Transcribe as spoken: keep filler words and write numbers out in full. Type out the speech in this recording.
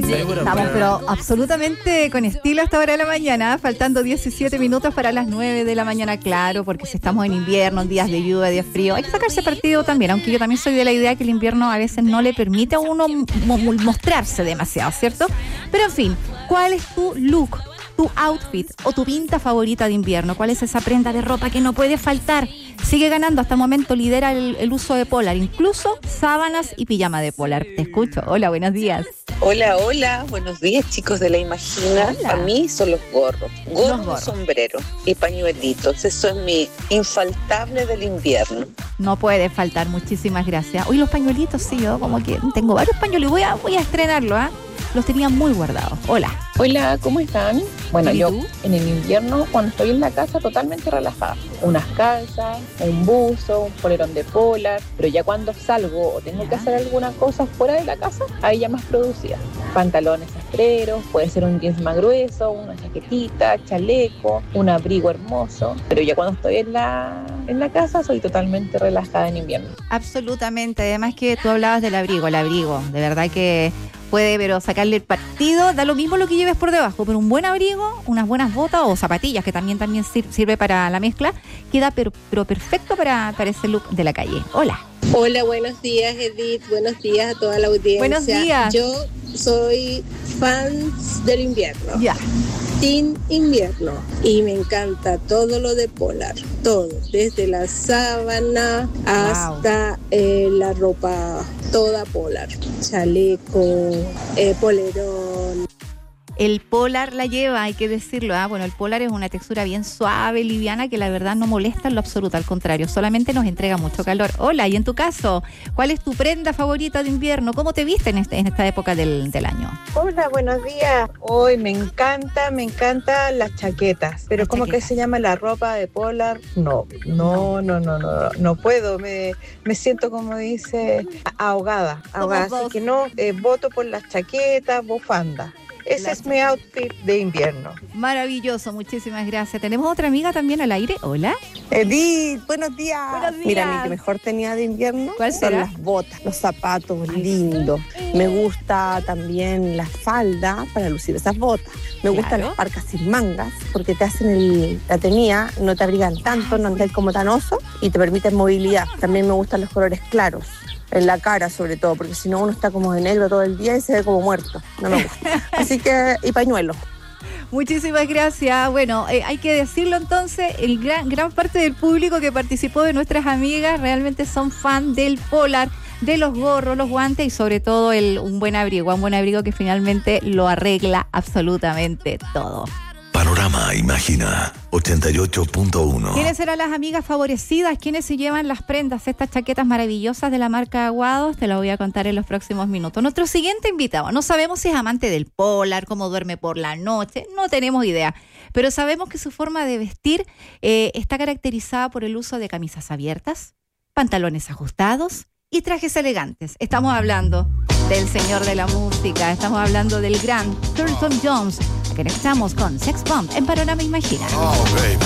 Estamos pero absolutamente con estilo a esta hora de la mañana, faltando diecisiete minutos para las nueve de la mañana, claro, porque si estamos en invierno, en días de lluvia, días frío, hay que sacarse partido también, aunque yo también soy de la idea que el invierno a veces no le permite a uno mo- mostrarse demasiado, ¿cierto? Pero en fin, ¿cuál es tu look, tu outfit o tu pinta favorita de invierno? ¿Cuál es esa prenda de ropa que no puede faltar? Sigue ganando, hasta el momento lidera el, el uso de polar, incluso sábanas y pijama de polar. Te escucho. Hola, buenos días. Hola, hola, buenos días, chicos de La Imagina. Hola. A mí son los gorros, gorros, Los gorros. sombrero y pañuelitos. Eso es mi infaltable del invierno. No puede faltar, muchísimas gracias. Uy, los pañuelitos, sí, yo como que tengo varios pañuelos. Voy a, voy a estrenarlo, ¿ah? ¿eh? Los tenía muy guardados. Hola. Hola, ¿cómo están? Bueno, ¿Y yo tú? en el invierno, cuando estoy en la casa, totalmente relajada. Unas calzas, un buzo, un polerón de polar, pero ya cuando salgo o tengo Ya. que hacer alguna cosa fuera de la casa, ahí ya más producida. Pantalones astreros, puede ser un jeans más grueso, una chaquetita, chaleco, un abrigo hermoso, pero ya cuando estoy en la, en la casa soy totalmente relajada en invierno. Absolutamente. Además que tú hablabas del abrigo, el abrigo. De verdad que puede, pero sacarle el partido, da lo mismo lo que lleves por debajo, pero un buen abrigo, unas buenas botas o zapatillas, que también, también sir- sirve para la mezcla, queda pero, pero perfecto para, para ese look de la calle. Hola. Hola, buenos días, Edith. Buenos días a toda la audiencia. Buenos días. Yo soy fan del invierno. Ya. Team invierno. Y me encanta todo lo de polar. Todo. Desde la sábana hasta eh, la ropa toda polar. Chaleco, eh, polerón. El polar la lleva, hay que decirlo, ¿ah? Bueno, el polar es una textura bien suave, liviana, que la verdad no molesta en lo absoluto, al contrario, solamente nos entrega mucho calor. Hola, y en tu caso, ¿cuál es tu prenda favorita de invierno? ¿Cómo te viste en, este, en esta época del, del año? Hola, buenos días. Hoy me encanta, me encantan las chaquetas. Pero Las ¿cómo chaquetas. que se llama la ropa de polar? No, no, no, no, no, no puedo. Me, me siento como dice ahogada, ahogada. Somos Así dos. que no, eh, voto por las chaquetas, bufanda. Ese Las es mi outfit de invierno. Maravilloso, muchísimas gracias. Tenemos otra amiga también al aire. Hola. Edith, buenos días. Buenos días. Mira, mi que mejor tenía de invierno ¿Cuál son será? las botas, los zapatos lindos. Me gusta también la falda para lucir esas botas. Me gustan Claro. las parcas sin mangas porque te hacen el, la tenía, no te abrigan tanto, no andas como tan oso y te permiten movilidad. También me gustan los colores claros. En la cara sobre todo, porque si no uno está como de negro todo el día y se ve como muerto. No me gusta. Así que, y pañuelo. Muchísimas gracias. Bueno, eh, hay que decirlo entonces, el gran, gran parte del público que participó, de nuestras amigas, realmente son fan del polar, de los gorros, los guantes y sobre todo el, un buen abrigo, un buen abrigo que finalmente lo arregla absolutamente todo. Panorama Imagina ochenta y ocho punto uno. ¿Quiénes serán las amigas favorecidas? ¿Quiénes se llevan las prendas, estas chaquetas maravillosas de la marca Aguados? Te lo voy a contar en los próximos minutos. Nuestro siguiente invitado, no sabemos si es amante del polar, cómo duerme por la noche, no tenemos idea, pero sabemos que su forma de vestir eh, está caracterizada por el uso de camisas abiertas, pantalones ajustados y trajes elegantes. Estamos hablando del señor de la música, estamos hablando del gran Thurton Jones. Conectamos con Sex Bomb en Panorama Imagina. Oh, baby.